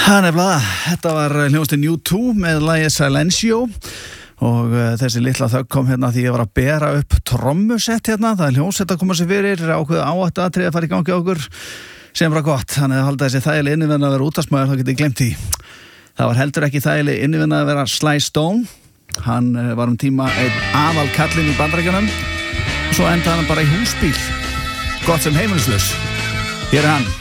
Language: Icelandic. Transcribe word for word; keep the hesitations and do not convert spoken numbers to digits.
Það nefnilega, þetta var hljómsveitin U two með lagið Silencio og uh, þessi litla þögg kom hérna því ég var að bera upp trommusett hérna, það er hljómsveit að koma sér fyrir, ákveðu áhættu atriði að fara í gangi á okkur sem var gott, þannig að halda þessi þægileg innivinna að vera útvarpsmaður, þá getið ég glemt því. Það var heldur ekki þægileg innivinna að vera Sly Stone, hann uh, var um tíma einn aðal kallinn í Bandaríkjunum og svo endaði hann bara í húsbíl, gott sem heimilislaus. Hér er hann.